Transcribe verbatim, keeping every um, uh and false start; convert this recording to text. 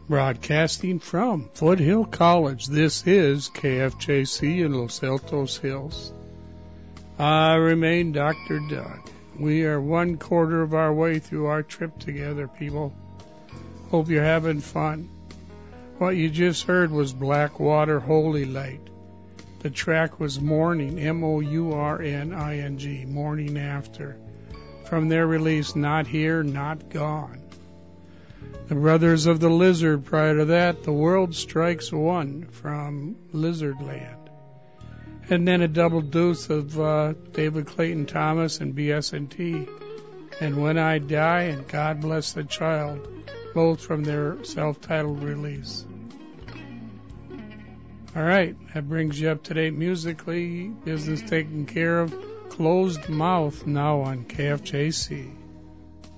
Broadcasting from Foothill College, this is K F J C in Los Altos Hills. I remain Doctor Doug. We are one quarter of our way through our trip together, people. Hope you're having fun. What you just heard was Blackwater Holy Light. The track was Morning, M O U R N I N G, Morning After, from their release Not Here, Not Gone. The Brothers of the Lizard, prior to that, The World Strikes One from Lizardland. And then a double deuce of uh, David Clayton Thomas and B S and T, and When I Die and God Bless the Child, both from their self-titled release. All right, that brings you up to date musically. Business taken care of. Closed Mouth now on K F J C.